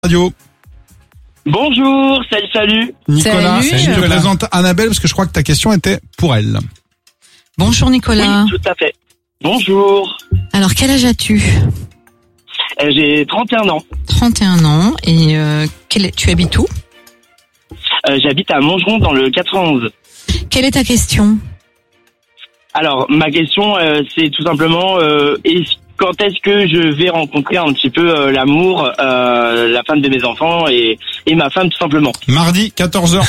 Radio. Bonjour, salut. Nicolas, Salut. je te présente Annabelle parce que je crois que ta question était pour elle. Bonjour Nicolas. Oui, tout à fait. Bonjour. Alors quel âge as-tu? J'ai 31 ans. 31 ans et tu habites où? J'habite à Montgeron dans le 91. Quelle est ta question? Alors, ma question, c'est tout simplement, quand est-ce que je vais rencontrer un petit peu l'amour, la femme de mes enfants et ma femme tout simplement. Mardi, 14h.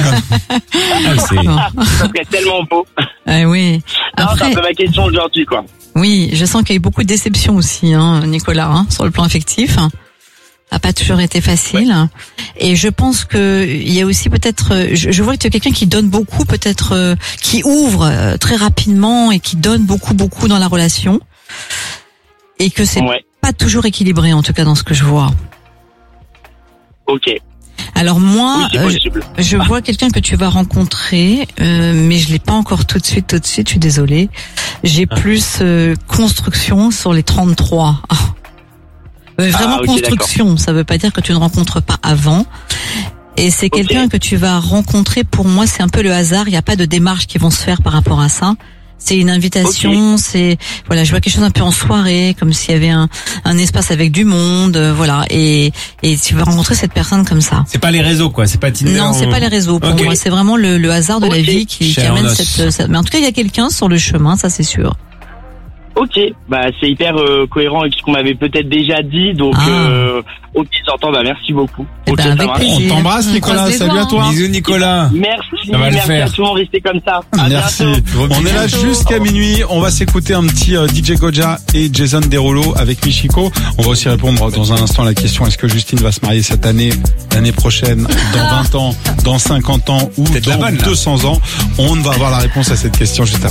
Bon. Ça serait tellement beau. Oui. Non, c'est Après, un peu ma question aujourd'hui, quoi. oui, je sens qu'il y a eu beaucoup de déceptions aussi, Nicolas, sur le plan affectif. Ça n'a pas toujours été facile. Ouais. Et je pense que il y a aussi peut-être, je vois que tu es quelqu'un qui donne beaucoup, peut-être, qui ouvre très rapidement et qui donne beaucoup dans la relation. Et que c'est pas toujours équilibré, en tout cas dans ce que je vois. Ok. Alors moi, oui, je vois quelqu'un que tu vas rencontrer, mais je l'ai pas encore tout de suite, je suis désolée. J'ai plus construction sur les 33. Vraiment construction, d'accord. Ça veut pas dire que tu ne rencontres pas avant. Et c'est quelqu'un que tu vas rencontrer, pour moi, c'est un peu le hasard, il n'y a pas de démarches qui vont se faire par rapport à ça. C'est une invitation, c'est voilà, je vois quelque chose un peu en soirée, comme s'il y avait un espace avec du monde, voilà, et tu vas rencontrer cette personne comme ça. C'est pas les réseaux, quoi, c'est pas Tinder. Non, c'est pas les réseaux. Pour moi, c'est vraiment le hasard de la vie qui amène cette. Mais en tout cas, il y a quelqu'un sur le chemin, ça c'est sûr. Ok, bah c'est hyper cohérent avec ce qu'on m'avait peut-être déjà dit, donc ok, j'entends, bah merci beaucoup. Okay, avec plaisir. On t'embrasse Nicolas, salut à toi. Bisous Nicolas. Merci à tout le monde, restez comme ça. Merci. On est là jusqu'à minuit, on va s'écouter un petit DJ Goja et Jason Derulo avec Michiko. On va aussi répondre dans un instant à la question, est-ce que Justine va se marier cette année, l'année prochaine, dans 20 ans, dans 50 ans ou dans 200 ans? On va avoir la réponse à cette question juste après.